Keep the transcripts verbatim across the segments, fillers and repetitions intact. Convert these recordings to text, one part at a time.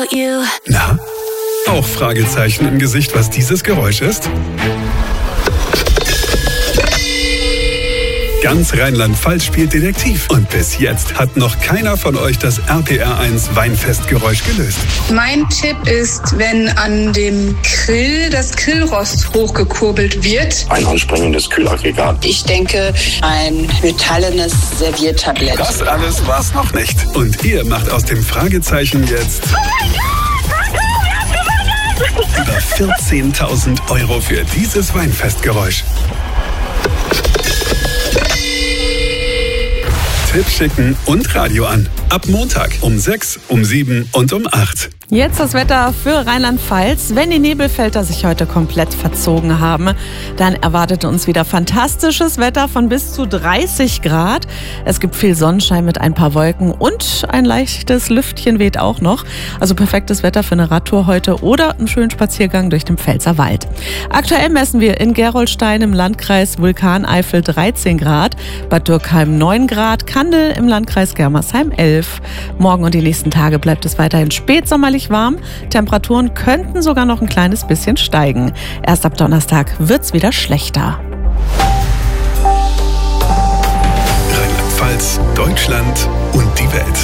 without you. Na, auch Fragezeichen im Gesicht, was dieses Geräusch ist? Ganz Rheinland-Pfalz spielt Detektiv. Und bis jetzt hat noch keiner von euch das R P R eins Weinfestgeräusch gelöst. Mein Tipp ist, wenn an dem Grill das Grillrost hochgekurbelt wird. Ein anspringendes Kühlaggregat. Ich denke, ein metallenes Serviertablett. Das alles war's noch nicht. Und ihr macht aus dem Fragezeichen jetzt über vierzehntausend Euro für dieses Weinfestgeräusch. Tipp schicken und Radio an. Ab Montag um sechs, um sieben und um acht. Jetzt das Wetter für Rheinland-Pfalz. Wenn die Nebelfelder sich heute komplett verzogen haben, dann erwartet uns wieder fantastisches Wetter von bis zu dreißig Grad. Es gibt viel Sonnenschein mit ein paar Wolken und ein leichtes Lüftchen weht auch noch. Also perfektes Wetter für eine Radtour heute oder einen schönen Spaziergang durch den Pfälzerwald. Aktuell messen wir in Gerolstein im Landkreis Vulkaneifel dreizehn Grad, Bad Dürkheim neun Grad, Kandel im Landkreis Germersheim elf. Morgen und die nächsten Tage bleibt es weiterhin spätsommerlich warm. Temperaturen könnten sogar noch ein kleines bisschen steigen. Erst ab Donnerstag wird's wieder schlechter. Rheinland-Pfalz, Deutschland und die Welt.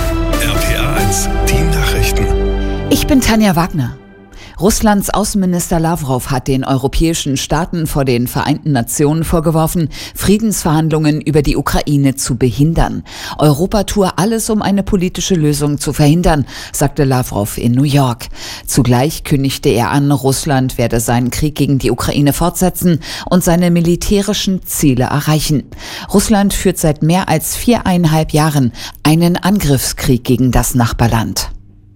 R P R eins, die Nachrichten. Ich bin Tanja Wagner. Russlands Außenminister Lawrow hat den europäischen Staaten vor den Vereinten Nationen vorgeworfen, Friedensverhandlungen über die Ukraine zu behindern. Europa tue alles, um eine politische Lösung zu verhindern, sagte Lawrow in New York. Zugleich kündigte er an, Russland werde seinen Krieg gegen die Ukraine fortsetzen und seine militärischen Ziele erreichen. Russland führt seit mehr als viereinhalb Jahren einen Angriffskrieg gegen das Nachbarland.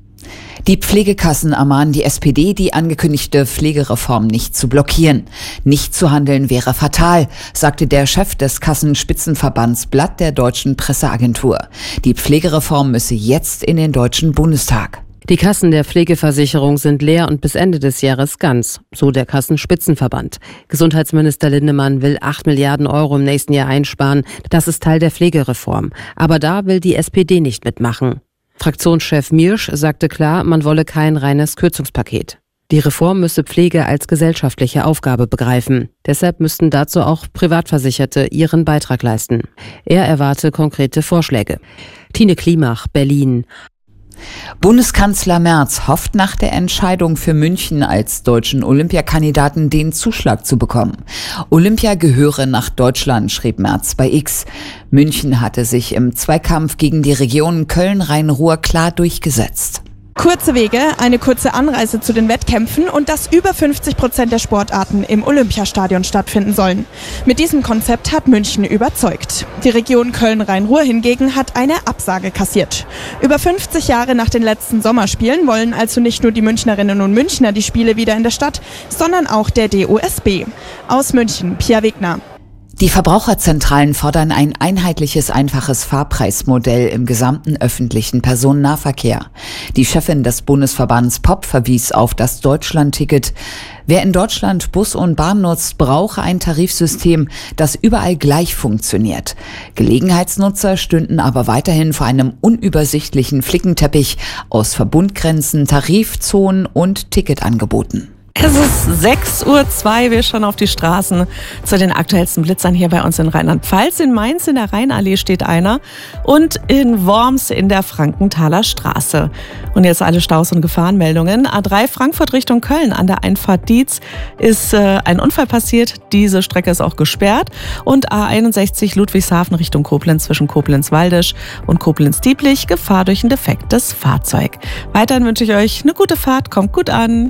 Die Pflegekassen ermahnen die S P D, die angekündigte Pflegereform nicht zu blockieren. Nicht zu handeln wäre fatal, sagte der Chef des Kassenspitzenverbands Blatt der Deutschen Presseagentur. Die Pflegereform müsse jetzt in den Deutschen Bundestag. Die Kassen der Pflegeversicherung sind leer und bis Ende des Jahres ganz, so der Kassenspitzenverband. Gesundheitsminister Lindemann will acht Milliarden Euro im nächsten Jahr einsparen. Das ist Teil der Pflegereform. Aber da will die S P D nicht mitmachen. Fraktionschef Miersch sagte klar, man wolle kein reines Kürzungspaket. Die Reform müsse Pflege als gesellschaftliche Aufgabe begreifen. Deshalb müssten dazu auch Privatversicherte ihren Beitrag leisten. Er erwarte konkrete Vorschläge. Tine Klimach, Berlin. Bundeskanzler Merz hofft nach der Entscheidung für München als deutschen Olympiakandidaten den Zuschlag zu bekommen. Olympia gehöre nach Deutschland, schrieb Merz bei X. München hatte sich im Zweikampf gegen die Region Köln-Rhein-Ruhr klar durchgesetzt. Kurze Wege, eine kurze Anreise zu den Wettkämpfen und dass über fünfzig Prozent der Sportarten im Olympiastadion stattfinden sollen. Mit diesem Konzept hat München überzeugt. Die Region Köln-Rhein-Ruhr hingegen hat eine Absage kassiert. Über fünfzig Jahre nach den letzten Sommerspielen wollen also nicht nur die Münchnerinnen und Münchner die Spiele wieder in der Stadt, sondern auch der D O S B. Aus München, Pia Wegner. Die Verbraucherzentralen fordern ein einheitliches, einfaches Fahrpreismodell im gesamten öffentlichen Personennahverkehr. Die Chefin des Bundesverbands P O P verwies auf das Deutschland-Ticket. Wer in Deutschland Bus und Bahn nutzt, brauche ein Tarifsystem, das überall gleich funktioniert. Gelegenheitsnutzer stünden aber weiterhin vor einem unübersichtlichen Flickenteppich aus Verbundgrenzen, Tarifzonen und Ticketangeboten. Es ist sechs Uhr zwei, wir schauen auf die Straßen zu den aktuellsten Blitzern hier bei uns in Rheinland-Pfalz. In Mainz in der Rheinallee steht einer und in Worms in der Frankenthaler Straße. Und jetzt alle Staus und Gefahrenmeldungen. A drei Frankfurt Richtung Köln an der Einfahrt Dietz ist äh, ein Unfall passiert. Diese Strecke ist auch gesperrt. Und A einundsechzig Ludwigshafen Richtung Koblenz zwischen Koblenz-Waldisch und Koblenz-Dieblich. Gefahr durch ein defektes Fahrzeug. Weiterhin wünsche ich euch eine gute Fahrt. Kommt gut an.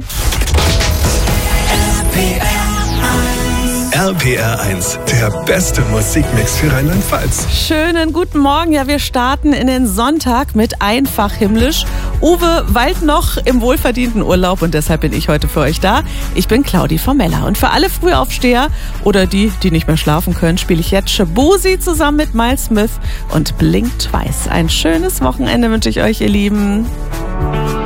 R P R eins, der beste Musikmix für Rheinland-Pfalz. Schönen guten Morgen. Ja, wir starten in den Sonntag mit Einfach himmlisch. Uwe weilt noch im wohlverdienten Urlaub und deshalb bin ich heute für euch da. Ich bin Claudi Formella und für alle Frühaufsteher oder die, die nicht mehr schlafen können, spiele ich jetzt Shabuzi zusammen mit Miles Smith und Blink Twice. Ein schönes Wochenende wünsche ich euch, ihr Lieben.